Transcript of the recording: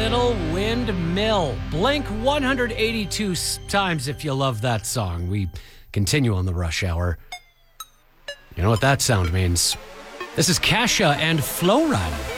Little Windmill. Blink 182 times if you love that song. We continue on the Rush Hour. You know what that sound means? This is Kasha and Flow Rida.